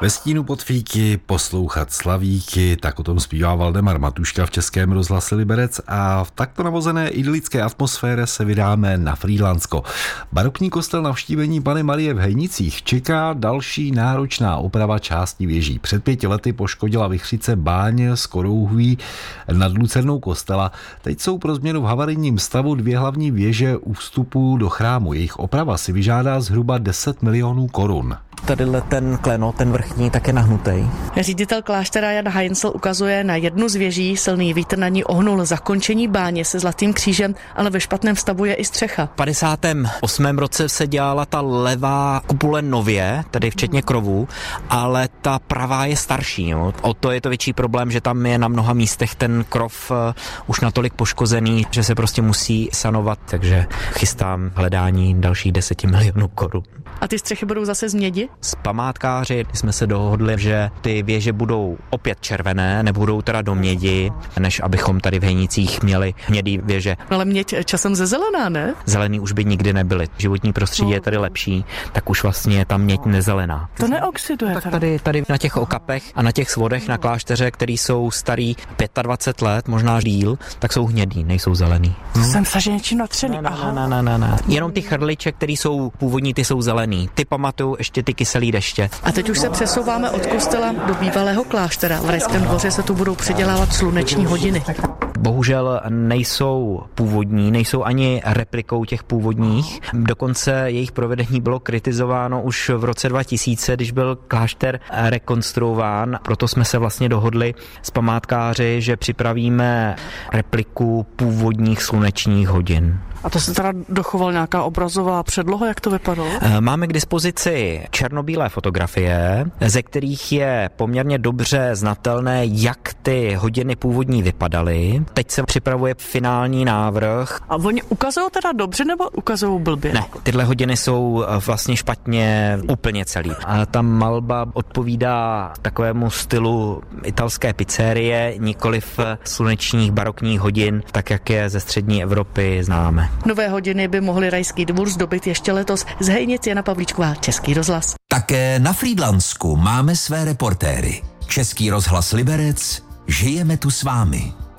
Ve stínu pod fíky poslouchat slavíky, tak o tom zpívá Valdemar Matuška v Českém rozhlase Liberec a v takto navozené idylické atmosféře se vydáme na Frýdlantsko. Barokní kostel Navštívení Panny Marie v Hejnicích čeká další náročná oprava části věží. Před 5 lety poškodila vichřice báň z korouhví nad lucernou kostela. Teď jsou pro změnu v havarijním stavu 2 hlavní věže u vstupu do chrámu. Jejich oprava si vyžádá zhruba 10 milionů korun. Tadyhle ten klenot, ten vrchní, tak je nahnutý. Ředitel kláštera Jan Heinzel ukazuje na jednu z věží, silný vítr na ní ohnul zakončení báně se zlatým křížem, ale ve špatném stavu je i střecha. V 58. roce se dělala ta levá kupule nově, tedy včetně krovů, ale ta pravá je starší. Jo. O to je to větší problém, že tam je na mnoha místech ten krov už natolik poškozený, že se prostě musí sanovat, takže chystám hledání dalších 10 milionů korun. A ty střechy budou zase z mědi? S památkáři jsme se dohodli, že ty věže budou opět červené, nebudou teda do mědi, než abychom tady v Hejnicích měli hnědý věže. Ale měď časem zezelená, ne? Zelený už by nikdy nebyly. Životní prostředí je tady lepší, tak už vlastně je tam měď nezelená. To neoxiduje. Tak tady na těch okapech a na těch svodech na klášteře, který jsou starý 25 let, možná díl, tak jsou hnědý, nejsou zelený. Jsem se něčím natřený. Ne. Jenom ty chrliče, který jsou původní, ty jsou zelený. Ty pamatuju ještě ty kyselý deště. A teď už se přesouváme od kostela do bývalého kláštera. V Rajském dvoře se tu budou předělávat sluneční hodiny. Bohužel nejsou původní, nejsou ani replikou těch původních. Dokonce jejich provedení bylo kritizováno už v roce 2000, když byl klášter rekonstruován. Proto jsme se vlastně dohodli s památkáři, že připravíme repliku původních slunečních hodin. A to se teda dochoval nějaká obrazová předloha, jak to vypadalo? Máme k dispozici černobílé fotografie, ze kterých je poměrně dobře znatelné, jak ty hodiny původní vypadaly. Teď se připravuje finální návrh. A oni ukazují teda dobře nebo ukazují blbě? Ne, tyhle hodiny jsou vlastně špatně úplně celý. A ta malba odpovídá takovému stylu italské pizzerie, nikoliv slunečních barokních hodin, tak jak je ze střední Evropy známe. Nové hodiny by mohly Rajský dvůr zdobit ještě letos. Z Hejnic Jana Pavlíčková, Český rozhlas. Také na Frýdlantsku máme své reportéry. Český rozhlas Liberec, žijeme tu s vámi.